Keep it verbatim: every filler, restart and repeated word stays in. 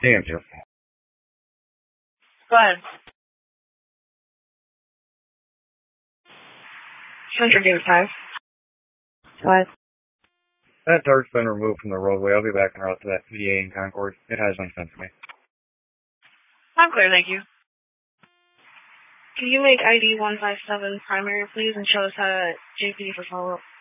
Damn, Jeff. Go ahead. Central Gate five. Go ahead. That tart's been removed from the roadway. I'll be back en route to that P D A in Concord. It has been sent to me. I'm clear, thank you. Can you make I D one five seven primary, please, and show us how to J P for follow-up?